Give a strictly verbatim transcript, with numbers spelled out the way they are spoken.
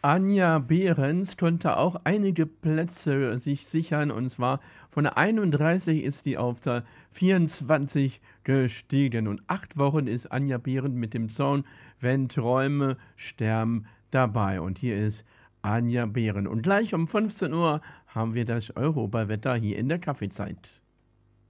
Anja Behrens konnte auch einige Plätze sich sichern und zwar von der einunddreißig ist die auf der vierundzwanzig gestiegen und acht Wochen ist Anja Behrens mit dem Song Wenn Träume sterben dabei und hier ist Anja Behrens und gleich um fünfzehn Uhr haben wir das Europawetter hier in der Kaffeezeit.